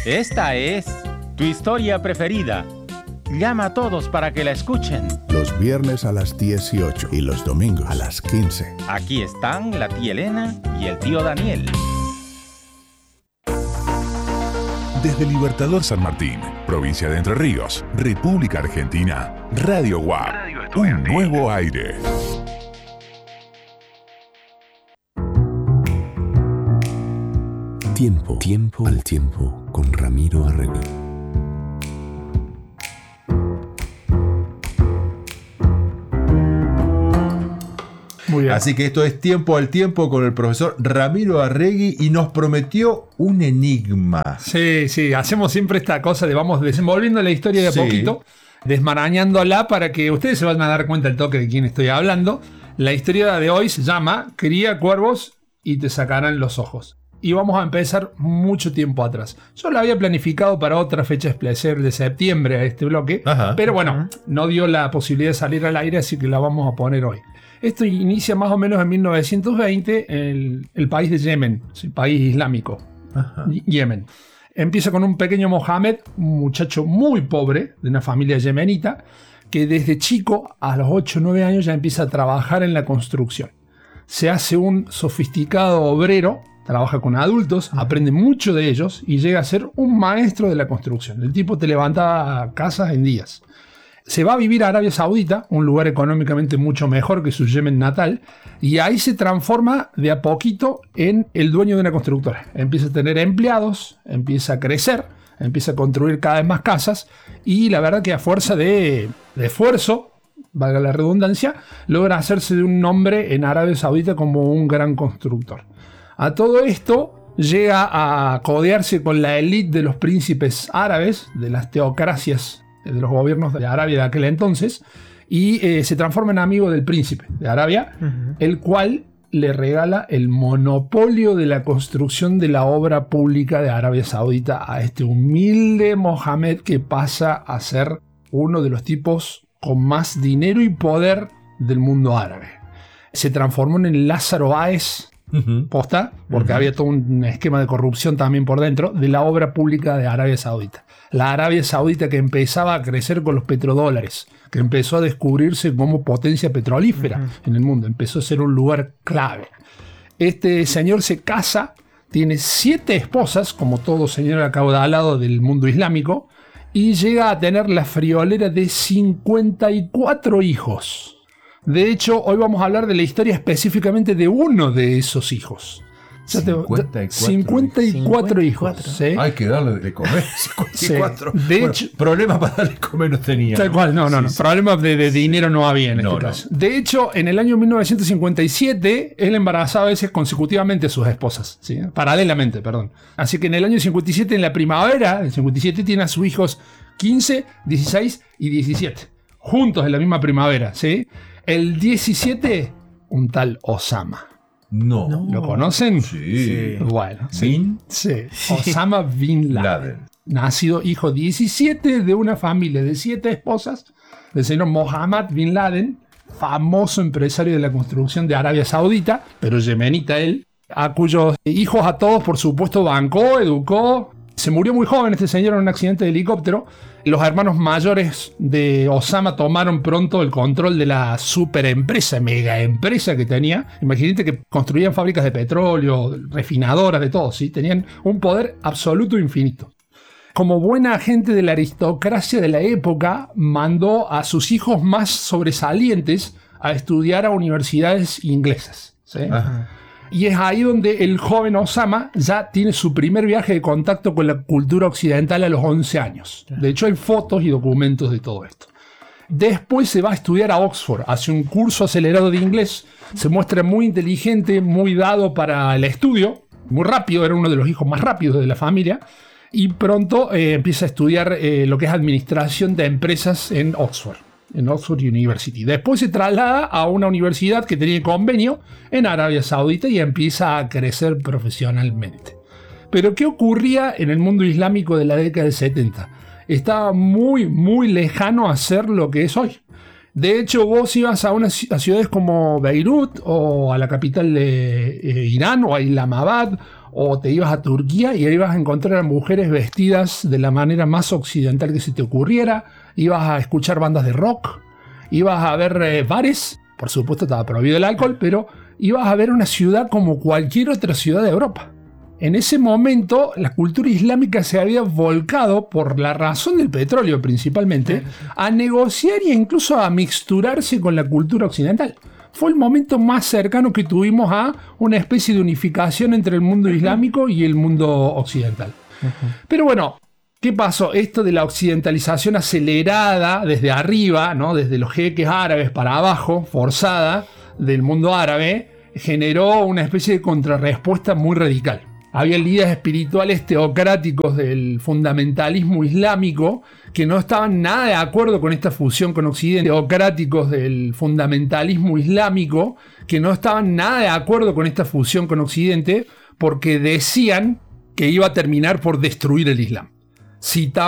Esta es tu historia preferida. Llama a todos para que la escuchen. Los viernes a las 18 y los domingos a las 15. Aquí están la tía Elena y el tío Daniel. Desde Libertador San Martín, provincia de Entre Ríos, República Argentina, Radio WAP, un nuevo aire. Tiempo al tiempo con Ramiro Arregui. Muy bien. Así que esto es Tiempo al Tiempo con el profesor Ramiro Arregui y nos prometió un enigma. Sí, hacemos siempre esta cosa de vamos desenvolviendo la historia de a poquito, desmarañándola para que ustedes se vayan a dar cuenta del toque de quién estoy hablando. La historia de hoy se llama Cría cuervos y te sacarán los ojos. Y vamos a empezar mucho tiempo atrás. Yo lo había planificado para otra fecha especial de septiembre a este bloque, pero bueno, no dio la posibilidad de salir al aire, así que la vamos a poner hoy. Esto inicia más o menos en 1920 en el país de Yemen, el país islámico, Yemen. Empieza con un pequeño Mohamed, un muchacho muy pobre de una familia yemenita, que desde chico, a los 8 o 9 años, ya empieza a trabajar en la construcción. Se hace un sofisticado obrero, trabaja con adultos, aprende mucho de ellos y llega a ser un maestro de la construcción. El tipo te levanta casas en días. Se va a vivir a Arabia Saudita, un lugar económicamente mucho mejor que su Yemen natal, y ahí se transforma de a poquito en el dueño de una constructora. Empieza a tener empleados, empieza a crecer, empieza a construir cada vez más casas, y la verdad que a fuerza de esfuerzo, valga la redundancia, logra hacerse de un nombre en Arabia Saudita como un gran constructor. A todo esto llega a codearse con la élite de los príncipes árabes, de las teocracias de los gobiernos de Arabia de aquel entonces, y se transforma en amigo del príncipe de Arabia, el cual le regala el monopolio de la construcción de la obra pública de Arabia Saudita a este humilde Mohamed, que pasa a ser uno de los tipos con más dinero y poder del mundo árabe. Se transformó en el Lázaro Báez posta, porque había todo un esquema de corrupción también por dentro de la obra pública de Arabia Saudita. La Arabia Saudita que empezaba a crecer con los petrodólares, que empezó a descubrirse como potencia petrolífera en el mundo, empezó a ser un lugar clave. Este señor se casa, tiene 7 esposas, como todo señor acaudalado del mundo islámico, y llega a tener la friolera de 54 hijos. De hecho, hoy vamos a hablar de la historia específicamente de uno de esos hijos. 54 hijos. ¿Sí? Hay que darle de comer. 54. Sí. De hecho, problemas para darle de comer no tenía. Tal cual, no. Problemas de dinero no había en este caso. De hecho, en el año 1957, él embarazaba a veces consecutivamente a sus esposas. ¿Sí? Paralelamente, perdón. Así que en el año 57, en la primavera del 57, tiene a sus hijos 15, 16 y 17. Juntos en la misma primavera. ¿Sí? El 17, un tal Osama. No. ¿Lo conocen? Sí. Bueno. Sí. Osama Bin Laden. Nacido hijo 17 de una familia de 7 esposas del señor Mohammed Bin Laden, famoso empresario de la construcción de Arabia Saudita, pero yemenita él, a cuyos hijos a todos, por supuesto, bancó, educó. Se murió muy joven este señor en un accidente de helicóptero. Los hermanos mayores de Osama tomaron pronto el control de la superempresa, mega empresa que tenía. Imagínate que construían fábricas de petróleo, refinadoras, de todo, ¿sí? Tenían un poder absoluto infinito. Como buena agente de la aristocracia de la época, mandó a sus hijos más sobresalientes a estudiar a universidades inglesas, ¿sí? Y es ahí donde el joven Osama ya tiene su primer viaje de contacto con la cultura occidental a los 11 años. De hecho, hay fotos y documentos de todo esto. Después se va a estudiar a Oxford, hace un curso acelerado de inglés, se muestra muy inteligente, muy dado para el estudio, muy rápido, era uno de los hijos más rápidos de la familia, y pronto empieza a estudiar lo que es administración de empresas en Oxford University. Después se traslada a una universidad que tenía convenio en Arabia Saudita y empieza a crecer profesionalmente. Pero ¿qué ocurría en el mundo islámico de la década del 70? Estaba muy, muy lejano a ser lo que es hoy. De hecho, vos ibas a ciudades como Beirut o a la capital de Irán o a Islamabad o te ibas a Turquía y ahí ibas a encontrar a mujeres vestidas de la manera más occidental que se te ocurriera, ibas a escuchar bandas de rock, ibas a ver bares, por supuesto estaba prohibido el alcohol, pero ibas a ver una ciudad como cualquier otra ciudad de Europa. En ese momento la cultura islámica se había volcado, por la razón del petróleo principalmente, a negociar e incluso a mixturarse con la cultura occidental. Fue el momento más cercano que tuvimos a una especie de unificación entre el mundo islámico y el mundo occidental. Pero bueno, ¿qué pasó? Esto de la occidentalización acelerada desde arriba, ¿no? Desde los jeques árabes para abajo, forzada, del mundo árabe, generó una especie de contrarrespuesta muy radical. Había líderes espirituales teocráticos del fundamentalismo islámico que no estaban nada de acuerdo con esta fusión con Occidente. Teocráticos del fundamentalismo islámico que no estaban nada de acuerdo con esta fusión con Occidente porque decían que iba a terminar por destruir el Islam. Citaban